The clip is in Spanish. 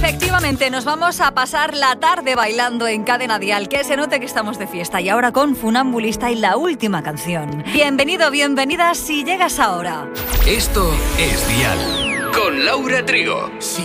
Efectivamente, nos vamos a pasar la tarde bailando en Cadena Dial, que se note que estamos de fiesta. Y ahora con Funambulista y la última canción. Bienvenido, bienvenida si llegas ahora. Esto es Dial con Laura Trigo. Si